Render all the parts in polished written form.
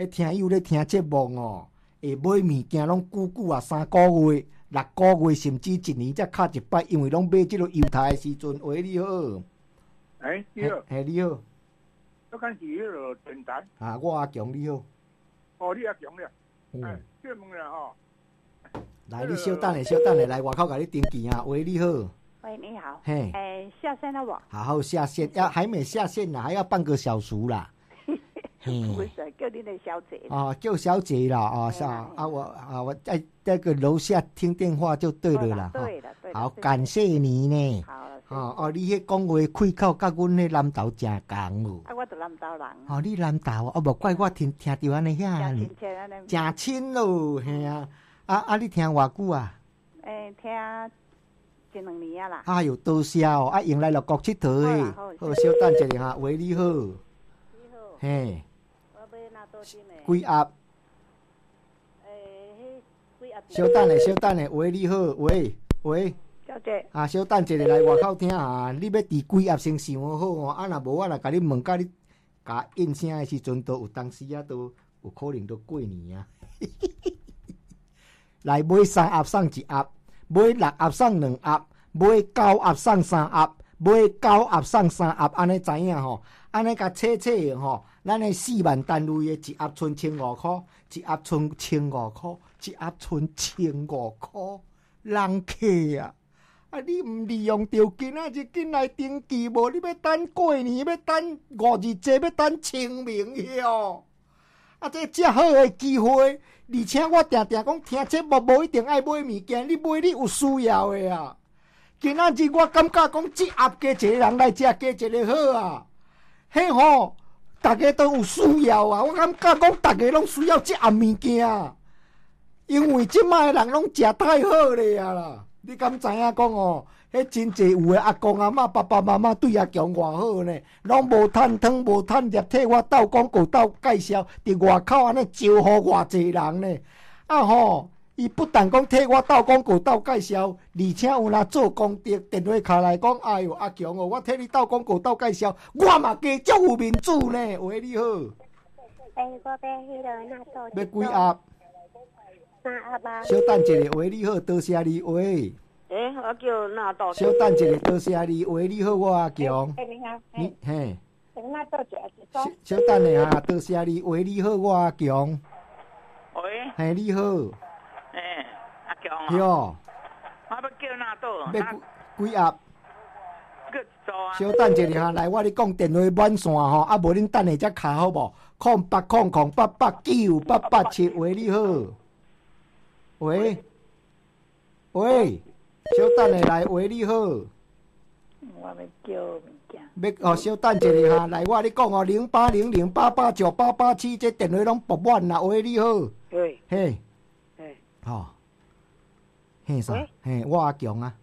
迄听友咧听节目哦，会买物件拢久久啊，3个月、6个月，甚至1年才敲一摆，因为拢买即落犹太的时阵。喂，你好。 你好。 你好。 我敢是迄落电台。 我阿强你好。 你阿强了。这问啦吼。 来，你稍等下，来外口甲你登记啊。喂，你好。 喂，你好。 下线了不？好，下线，还没下线呢，还要半个小时啦。 不是叫你的小姐。 叫小姐啦，我在那个楼下听电话就对了啦。 对了。 好，感谢你呢。 好。 你迄讲话开口，甲阮迄南投真共哦。 我就南投人。 你南投无怪我听着安尼遐呢。真亲咯，嘿啊。你听偌久啊？ 听1-2年啦。 哎呦，多谢哦！迎来了国佚佗诶。好，稍等一下哈。喂，你好。你好。 嘿。 我买哪多斤诶？ 几盒？ 几盒？ 稍等咧。喂，你好，喂。 小姐。 稍等一下来外口听啊！你要伫几盒先想好哦。若无我来甲你问，甲你甲应声诶时阵，都有当时都有可能都过年啊。来买3盒送1盒，买6盒送2盒，买9盒送3盒，买9盒送3盒，安尼知影吼？安尼甲测吼，咱诶4万单位诶1盒剩1500块，1盒剩1500块，1盒剩1500块，人客啊！你毋利用着今仔日紧来登记无？你要等过年，要等5日节，要等清明哟！这遮好诶机会。而且我常常讲听节目无一定爱买物件，你买你有需要诶啊！今仔日我感觉讲这盒加一个人来食，加一个好啊！迄吼，大家都有需要啊！我感觉讲大家拢需要这盒物件，因为即摆人拢食太好咧啊啦！你敢知影讲哦？迄真济有诶阿公阿嬷、爸爸妈妈对阿强偌好呢，拢无趁汤无趁粒，替我斗广告斗介绍，伫外口安尼招呼偌济人呢。伊不但讲替我斗广告斗介绍，而且有若做功德，电话卡来讲，哎哟阿强哦，我替你斗广告斗介绍，我嘛加足有面子呢。喂，你好。 我要迄落那多。 要几盒 ？3盒啊。 稍等一下，喂，你好，多谢你，喂。 我叫那多。 稍等一下，多谢你，喂，你好，我阿强。 你好。 你嘿。 那多少？ 稍等下哈，多谢你，喂，你好，我阿强。 喂。 嘿，你好。 阿强啊。 哟。 我要叫那多。 要几盒？ 稍等一下哈，来，我咧讲电话满线吼，无恁等下才卡好无？0800889887，喂，你好。喂。稍等下来，喂，你好。 我要叫物件。 稍等一下哈，来，我咧讲哦，0800889887，这电话拢爆满啦。喂，你好。嘿。嘿啥？嘿，我阿强啊。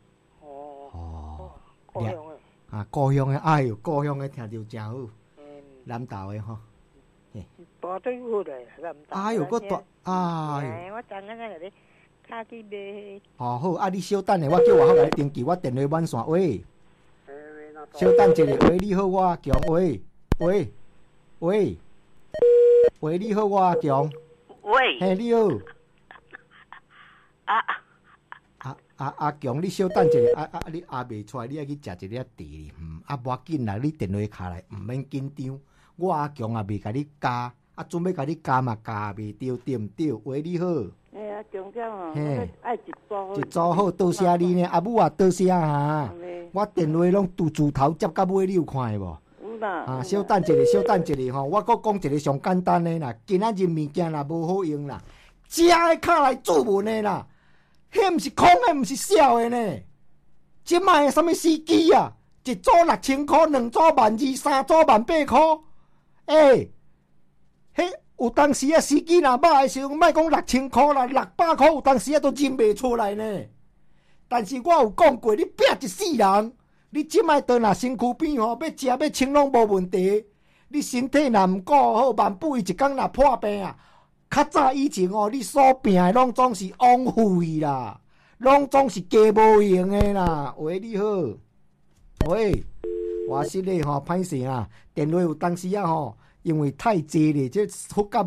高雄诶。高雄诶，哎哟，高雄诶，听着真好。南投诶吼。 大对好嘞，南投。 哎哟，大哎哟。我昨下个咧。卡去买。 好，你稍等下，我叫外口来登记，我电话满线。喂。稍等一下，喂，你好，我阿强。喂，你好，我阿强。 喂。 嘿，你好。阿强，你稍等一下，你未出来，你爱去食一粒茶。无要紧啦，你电话卡来，毋免紧张。我阿强也未甲你加，准备甲你加嘛，加未着，对毋对？喂，你好。 阿强这哦，爱一组好，多谢你呢，阿母啊，多谢哈。我电话拢自头接到尾，你有看无？ 有啦。 稍等一下吼，我搁讲一个上简单的啦，今仔日物件啦无好用啦，食的卡来注文的啦，迄毋是空的，毋是笑的呢。即卖的什么司机啊，一组6000块，2组12000，3组18000块，迄。有当时啊，司机若歹的时候，莫讲6000块啦，600块有当时啊都认袂出来呢。但是我有讲过，你拼一世人，你即摆倒若身躯边吼，要食要穿拢无问题。你身体若毋顾好，万不伊一工若破病啊，较早以前哦，你所拼的拢总是枉费啦，拢总是加无用的啦。喂，你好，喂，我室内吼歹势啊，电话有当时啊吼。因为太济咧，这福甲